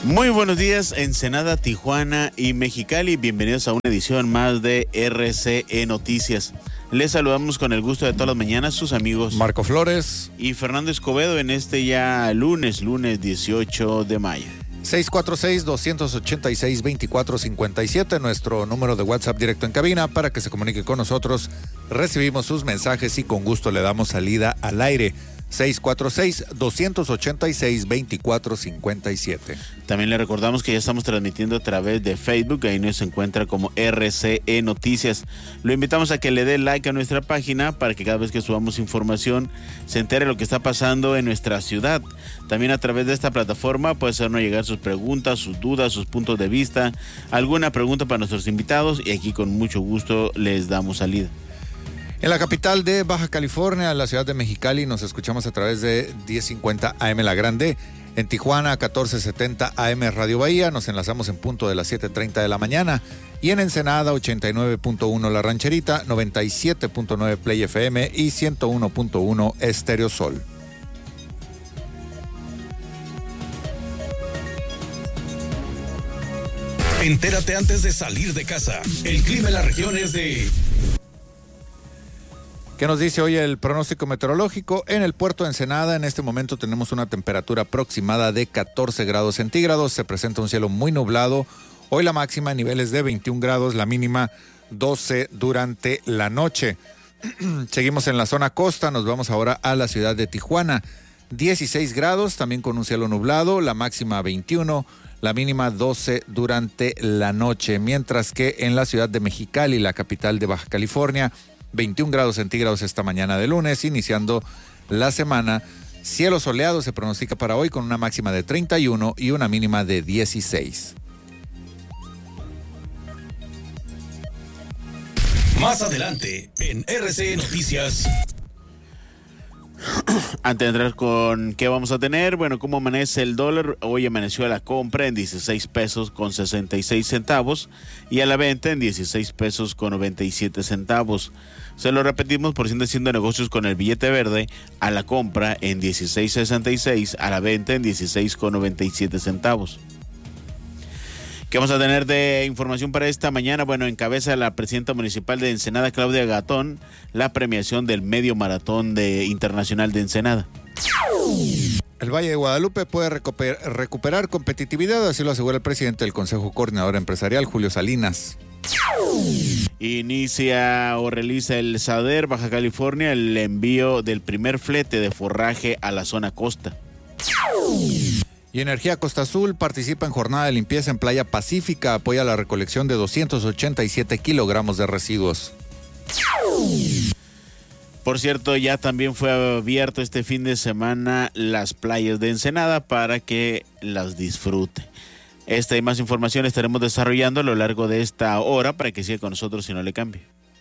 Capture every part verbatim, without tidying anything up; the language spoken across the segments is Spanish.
Muy buenos días, Ensenada, Tijuana y Mexicali. Bienvenidos a una edición más de R C E Noticias. Les saludamos con el gusto de todas las mañanas sus amigos Marco Flores y Fernando Escobedo en este ya lunes, lunes dieciocho de mayo. seis cuatro seis, dos ocho seis, dos cuatro cinco siete, nuestro número de WhatsApp directo en cabina para que se comunique con nosotros. Recibimos sus mensajes y con gusto le damos salida al aire. seis cuatro seis, dos ocho seis, dos cuatro cinco siete. También le recordamos que ya estamos transmitiendo a través de Facebook, ahí nos encuentra como R C E Noticias. Lo invitamos a que le dé like a nuestra página para que cada vez que subamos información se entere lo que está pasando en nuestra ciudad. También a través de esta plataforma puede hacernos llegar sus preguntas, sus dudas, sus puntos de vista, alguna pregunta para nuestros invitados y aquí con mucho gusto les damos salida. En la capital de Baja California, la ciudad de Mexicali, nos escuchamos a través de diez cincuenta A M La Grande. En Tijuana, catorce setenta A M Radio Bahía, nos enlazamos en punto de las siete treinta de la mañana. Y en Ensenada, ochenta y nueve punto uno La Rancherita, noventa y siete punto nueve Play F M y ciento uno punto uno Estéreo Sol. Entérate antes de salir de casa. El clima en la región es de... ¿Qué nos dice hoy el pronóstico meteorológico? En el puerto de Ensenada, en este momento tenemos una temperatura aproximada de catorce grados centígrados. Se presenta un cielo muy nublado. Hoy la máxima en niveles de veintiún grados, la mínima doce durante la noche. Seguimos en la zona costa, nos vamos ahora a la ciudad de Tijuana. dieciséis grados, también con un cielo nublado, la máxima veintiuno, la mínima doce durante la noche. Mientras que en la ciudad de Mexicali, la capital de Baja California, veintiún grados centígrados esta mañana de lunes, iniciando la semana. Cielo soleado se pronostica para hoy con una máxima de treinta y uno y una mínima de dieciséis. Más adelante en R C E Noticias. Antes de entrar con qué vamos a tener, bueno, cómo amanece el dólar. Hoy amaneció a la compra en dieciséis pesos con sesenta y seis centavos y a la venta en dieciséis pesos con noventa y siete centavos. Se lo repetimos por si anda haciendo negocios con el billete verde, a la compra en dieciséis sesenta y seis, a la venta en dieciséis con noventa y siete centavos. ¿Qué vamos a tener de información para esta mañana? Bueno, encabeza la presidenta municipal de Ensenada, Claudia Gatón, la premiación del medio maratón de internacional de Ensenada. El Valle de Guadalupe puede recuper, recuperar competitividad, así lo asegura el presidente del Consejo Coordinador Empresarial, Julio Salinas. Inicia o realiza el SADER Baja California el envío del primer flete de forraje a la zona costa. Y Energía Costa Azul participa en jornada de limpieza en Playa Pacífica, apoya la recolección de doscientos ochenta y siete kilogramos de residuos. Por cierto, ya también fue abierto este fin de semana las playas de Ensenada para que las disfrute. Esta y más información estaremos desarrollando a lo largo de esta hora para que siga con nosotros y no le cambie.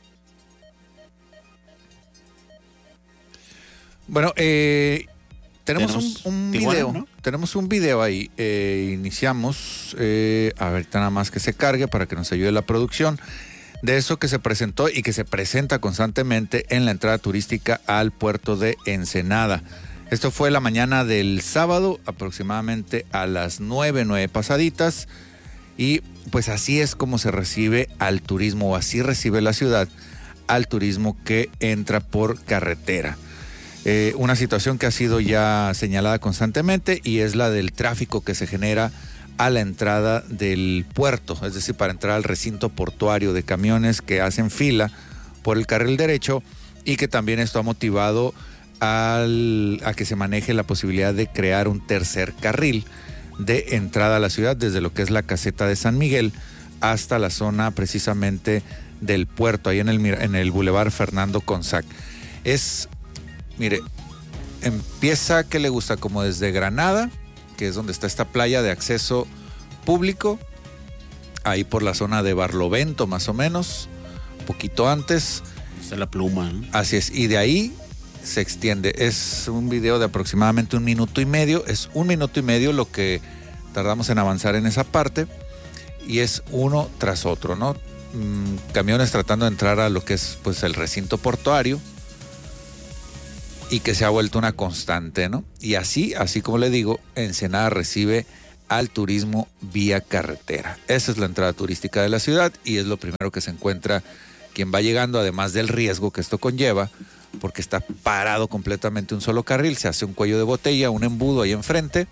Bueno, eh... Tenemos, tenemos un, un Tijuana, video, ¿no? Tenemos un video ahí, eh, iniciamos, eh, a ver, nada más que se cargue para que nos ayude la producción, de eso que se presentó y que se presenta constantemente en la entrada turística al puerto de Ensenada. Esto fue la mañana del sábado, aproximadamente a las nueve, nueve pasaditas, y pues así es como se recibe al turismo, o así recibe la ciudad al turismo que entra por carretera. Eh, una situación que ha sido ya señalada constantemente y es la del tráfico que se genera a la entrada del puerto, es decir, para entrar al recinto portuario de camiones que hacen fila por el carril derecho y que también esto ha motivado al, a que se maneje la posibilidad de crear un tercer carril de entrada a la ciudad desde lo que es la caseta de San Miguel hasta la zona precisamente del puerto, ahí en el, en el Boulevard Fernando Consac. Es... Mire, empieza, ¿qué le gusta? Como desde Granada, que es donde está esta playa de acceso público, ahí por la zona de Barlovento más o menos, un poquito antes. Está la pluma, ¿no? Así es, y de ahí se extiende. Es un video de aproximadamente un minuto y medio, es un minuto y medio lo que tardamos en avanzar en esa parte, y es uno tras otro, ¿no? Mm, camiones tratando de entrar a lo que es pues el recinto portuario, y que se ha vuelto una constante, ¿no? Y así, así como le digo, Ensenada recibe al turismo vía carretera. Esa es la entrada turística de la ciudad y es lo primero que se encuentra quien va llegando, además del riesgo que esto conlleva, porque está parado completamente un solo carril, se hace un cuello de botella, un embudo ahí enfrente,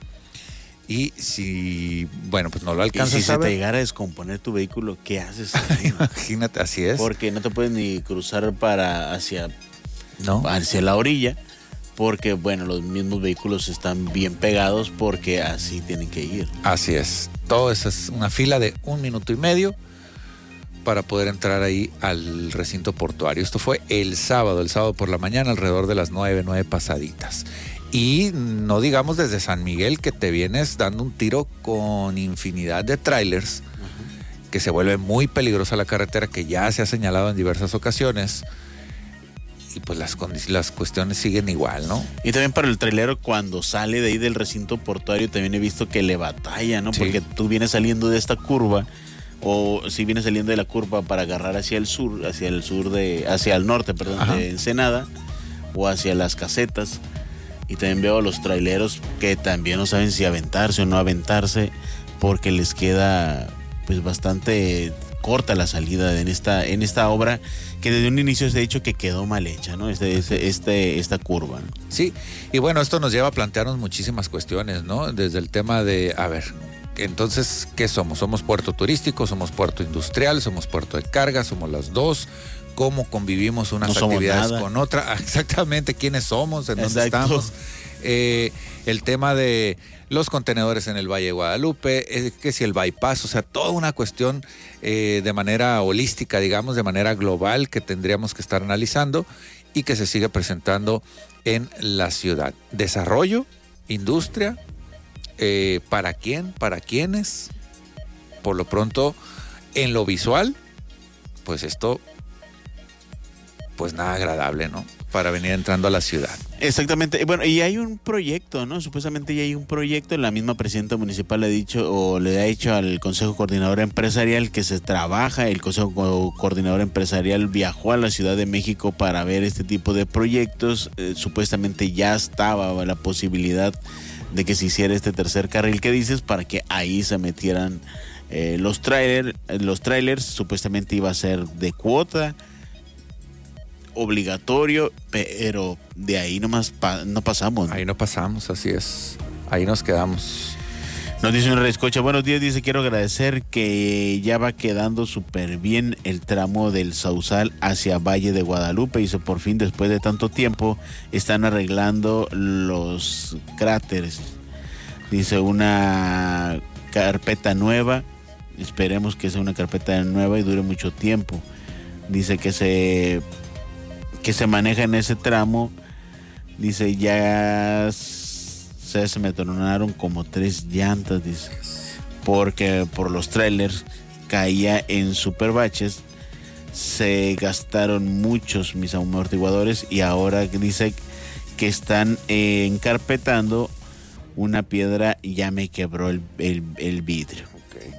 y si, bueno, pues no lo alcanzas y si a se ver. te llegara a descomponer tu vehículo, ¿qué haces? Imagínate, así es. Porque no te puedes ni cruzar para hacia, ¿No? hacia la orilla, porque, bueno, los mismos vehículos están bien pegados porque así tienen que ir. Así es. Todo eso es una fila de un minuto y medio para poder entrar ahí al recinto portuario. Esto fue el sábado, el sábado por la mañana, alrededor de las nueve, nueve pasaditas. Y no digamos desde San Miguel, que te vienes dando un tiro con infinidad de trailers, uh-huh. que se vuelve muy peligrosa la carretera, que ya se ha señalado en diversas ocasiones. Y pues las, las cuestiones siguen igual, ¿no? Y también para el trailero, cuando sale de ahí del recinto portuario, también he visto que le batalla, ¿no? Sí. Porque tú vienes saliendo de esta curva, o si vienes saliendo de la curva para agarrar hacia el sur, hacia el sur de, hacia el norte, perdón, Ajá. de Ensenada, o hacia las casetas. Y también veo a los traileros que también no saben si aventarse o no aventarse, porque les queda pues bastante corta la salida en esta, en esta obra, que desde un inicio se ha dicho que quedó mal hecha, ¿no? Este, este, este, esta curva, ¿no? Sí, y bueno, esto nos lleva a plantearnos muchísimas cuestiones, ¿no? Desde el tema de, a ver, entonces, ¿qué somos? ¿Somos puerto turístico? ¿Somos puerto industrial? ¿Somos puerto de carga? ¿Somos las dos? ¿Cómo convivimos unas no actividades nada. con otra? Exactamente, ¿quiénes somos? ¿En dónde Exacto. estamos? Eh, el tema de los contenedores en el Valle de Guadalupe, eh, que si el bypass, o sea, toda una cuestión eh, de manera holística, digamos, de manera global, que tendríamos que estar analizando y que se sigue presentando en la ciudad. Desarrollo, industria, eh, ¿para quién? ¿Para quiénes? Por lo pronto, en lo visual, pues esto, pues nada agradable, ¿no? Para venir entrando a la ciudad. Exactamente. Bueno, y hay un proyecto, ¿no? Supuestamente ya hay un proyecto. La misma presidenta municipal le ha dicho o le ha dicho al Consejo Coordinador Empresarial que se trabaja. El Consejo Coordinador Empresarial viajó a la Ciudad de México para ver este tipo de proyectos. Eh, supuestamente ya estaba la posibilidad de que se hiciera este tercer carril que dices, para que ahí se metieran eh, los trailers. Los trailers supuestamente iba a ser de cuota, obligatorio, pero de ahí nomás pa- no pasamos, ¿no? Ahí no pasamos, así es. Ahí nos quedamos. Nos dice un redescucha, buenos días, dice, quiero agradecer que ya va quedando súper bien el tramo del Sausal hacia Valle de Guadalupe. Dice, por fin, después de tanto tiempo, están arreglando los cráteres. Dice, una carpeta nueva, esperemos que sea una carpeta nueva y dure mucho tiempo. Dice que se... que se maneja en ese tramo, dice, ya se, se me tornaron como tres llantas, dice, porque por los trailers caía en superbaches, se gastaron muchos mis amortiguadores y ahora dice que están eh, encarpetando una piedra y ya me quebró el, el, el vidrio. Okay.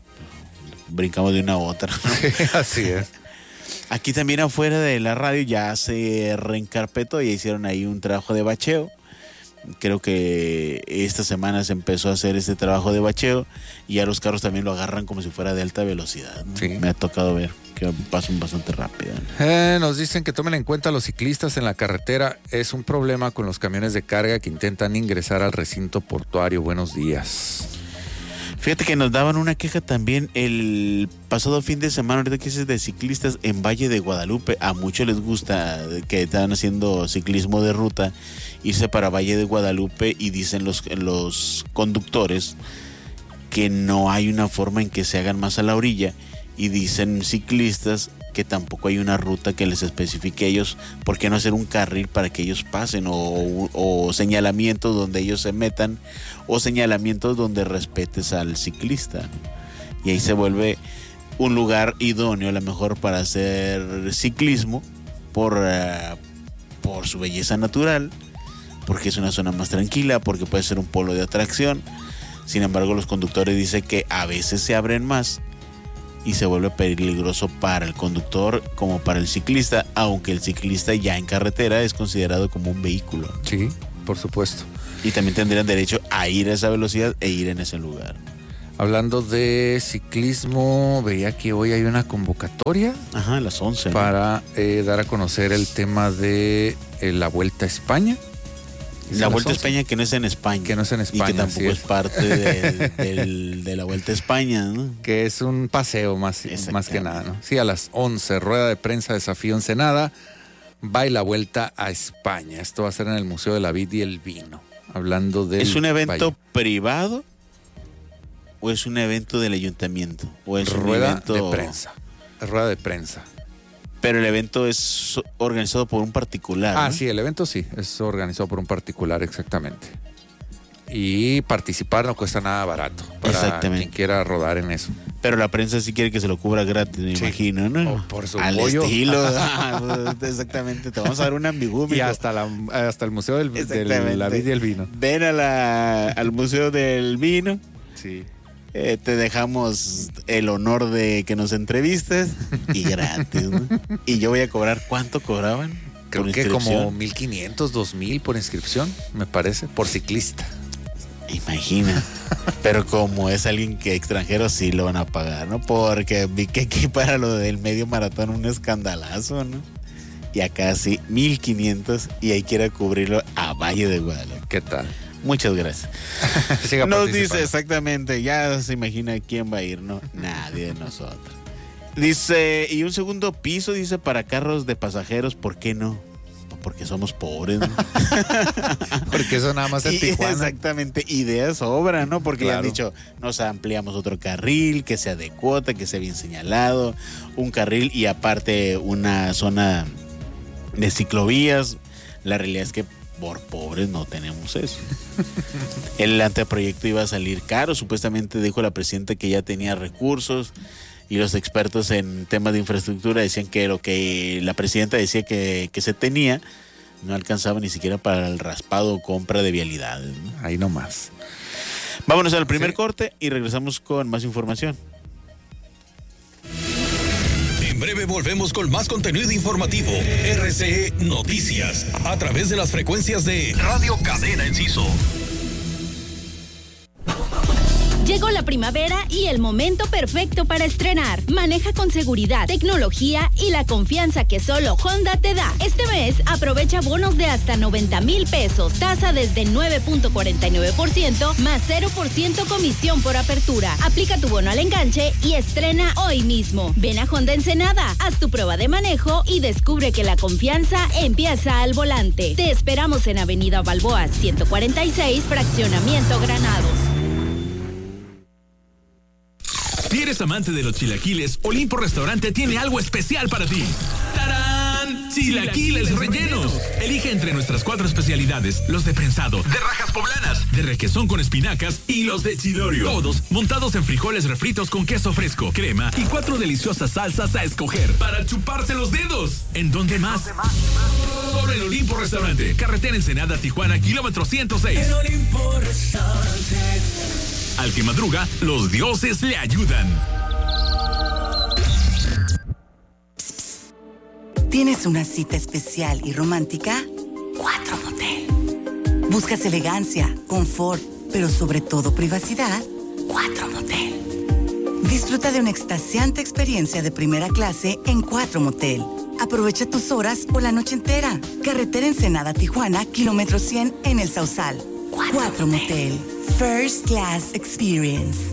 Brincamos de una a otra, ¿no? Así es. Aquí también afuera de la radio ya se reencarpetó y hicieron ahí un trabajo de bacheo. Creo que esta semana se empezó a hacer este trabajo de bacheo y ya los carros también lo agarran como si fuera de alta velocidad, ¿no? Sí. Me ha tocado ver que pasan bastante rápido, ¿no? Eh, nos dicen que tomen en cuenta a los ciclistas en la carretera. Es un problema con los camiones de carga que intentan ingresar al recinto portuario. Buenos días. Fíjate que nos daban una queja también el pasado fin de semana, ahorita que es de ciclistas en Valle de Guadalupe. A muchos les gusta que están haciendo ciclismo de ruta, irse para Valle de Guadalupe, y dicen los, los conductores que no hay una forma en que se hagan más a la orilla, y dicen ciclistas que tampoco hay una ruta que les especifique a ellos por qué no hacer un carril para que ellos pasen, o, o señalamientos donde ellos se metan, o señalamientos donde respetes al ciclista, y ahí se vuelve un lugar idóneo a lo mejor para hacer ciclismo por, uh, por su belleza natural, porque es una zona más tranquila, porque puede ser un polo de atracción. Sin embargo, los conductores dicen que a veces se abren más y se vuelve peligroso para el conductor como para el ciclista, aunque el ciclista ya en carretera es considerado como un vehículo. Sí, por supuesto. Y también tendrían derecho a ir a esa velocidad e ir en ese lugar. Hablando de ciclismo, veía que hoy hay una convocatoria. Ajá, a las once. Para ¿no? eh, dar a conocer el tema de eh, la Vuelta a España. La Vuelta a España que no es en España. Que no es en España. Y que tampoco es. es parte del, del, de la Vuelta a España, ¿no? Que es un paseo más, más que nada, ¿no? Sí, a las once, rueda de prensa, Desafío Ensenada, va y la Vuelta a España. Esto va a ser en el Museo de la Vid y el Vino. Hablando de. ¿Es un evento valle. privado o es un evento del ayuntamiento? ¿O es rueda un evento de prensa? Rueda de prensa. Pero el evento es organizado por un particular. Ah, ¿no? sí, el evento sí, es organizado por un particular, exactamente. Y participar no cuesta nada barato para exactamente. quien quiera rodar en eso. Pero la prensa sí quiere que se lo cubra gratis, me sí. imagino, ¿no? Oh, por su Al pollo. estilo. Exactamente, te vamos a dar un ambigúmico. Y hasta, la, hasta el Museo del, del la Vid y el Vino. Ven a la, al Museo del Vino. Sí. Eh, te dejamos el honor de que nos entrevistes y gratis, ¿no? Y yo voy a cobrar, ¿cuánto cobraban? Creo que como mil quinientos, dos mil por inscripción, me parece, por ciclista. Imagina. Pero como es alguien que extranjero sí lo van a pagar, ¿no? Porque vi que aquí para lo del medio maratón un escandalazo, ¿no? Y acá sí, mil quinientos y ahí quiere cubrirlo a Valle de Guadalupe. ¿Qué tal? Muchas gracias. Nos dice exactamente, ya se imagina quién va a ir, ¿no? Nadie de nosotros. Dice, y un segundo piso, dice, para carros de pasajeros, ¿por qué no? Porque somos pobres, ¿no? Porque eso nada más en Tijuana. Exactamente, ideas sobran, ¿no? Porque claro. Le han dicho, nos ampliamos otro carril, que sea de cuota, que sea bien señalado, un carril y aparte una zona de ciclovías. La realidad es que por pobres no tenemos eso. El anteproyecto iba a salir caro, supuestamente dijo la presidenta que ya tenía recursos y los expertos en temas de infraestructura decían que lo que la presidenta decía que, que se tenía no alcanzaba ni siquiera para el raspado o compra de vialidades, ¿no? Ahí nomás. Vámonos al primer sí. corte y regresamos con más información. En breve volvemos con más contenido informativo. R C E Noticias, a través de las frecuencias de Radio Cadena Enciso. Llegó la primavera y el momento perfecto para estrenar. Maneja con seguridad, tecnología y la confianza que solo Honda te da. Este mes aprovecha bonos de hasta noventa mil pesos, tasa desde nueve punto cuarenta y nueve por ciento más cero por ciento comisión por apertura. Aplica tu bono al enganche y estrena hoy mismo. Ven a Honda Ensenada, haz tu prueba de manejo y descubre que la confianza empieza al volante. Te esperamos en Avenida Balboa ciento cuarenta y seis, Fraccionamiento Granados. Si eres amante de los chilaquiles, Olimpo Restaurante tiene algo especial para ti. ¡Tarán! Chilaquiles rellenos. Elige entre nuestras cuatro especialidades: los de prensado, de rajas poblanas, de requesón con espinacas y los de chilorio. Todos montados en frijoles refritos con queso fresco, crema y cuatro deliciosas salsas a escoger para chuparse los dedos. ¿En dónde más? Solo en Olimpo Restaurante, carretera Ensenada, Tijuana, kilómetro ciento seis. En Olimpo Restaurante. Al que madruga, los dioses le ayudan. ¿Tienes una cita especial y romántica? Cuatro Motel. ¿Buscas elegancia, confort, pero sobre todo privacidad? Cuatro Motel. Disfruta de una extasiante experiencia de primera clase en Cuatro Motel. Aprovecha tus horas o la noche entera. Carretera Ensenada, Tijuana, kilómetro cien en El Sausal. Cuatro Motel. First Class Experience.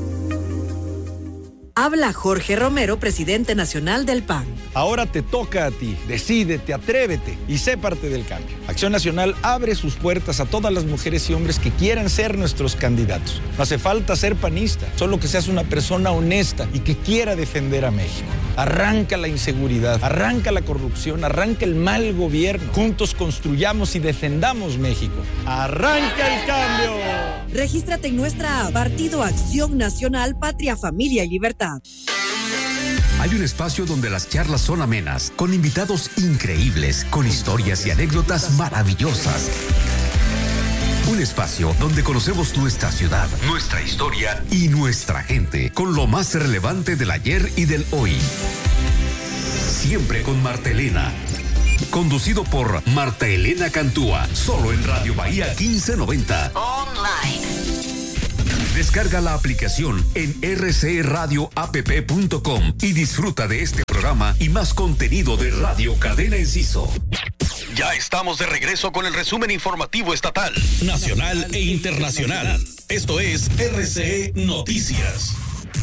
Habla Jorge Romero, presidente nacional del P A N. Ahora te toca a ti. Decídete, atrévete y sé parte del cambio. Acción Nacional abre sus puertas a todas las mujeres y hombres que quieran ser nuestros candidatos. No hace falta ser panista, solo que seas una persona honesta y que quiera defender a México. Arranca la inseguridad, arranca la corrupción, arranca el mal gobierno. Juntos construyamos y defendamos México. ¡Arranca el cambio! Regístrate en nuestra app Partido Acción Nacional, Patria, Familia y Libertad. Hay un espacio donde las charlas son amenas, con invitados increíbles, con historias y anécdotas maravillosas. Un espacio donde conocemos nuestra ciudad, nuestra historia y nuestra gente, con lo más relevante del ayer y del hoy. Siempre con Martelena. conducido por Marta Elena Cantúa, solo en Radio Bahía quince noventa. Online. Descarga la aplicación en r c radio app punto com y disfruta de este programa y más contenido de Radio Cadena Enciso. Ya estamos de regreso con el resumen informativo estatal, nacional e internacional. Esto es R C E Noticias.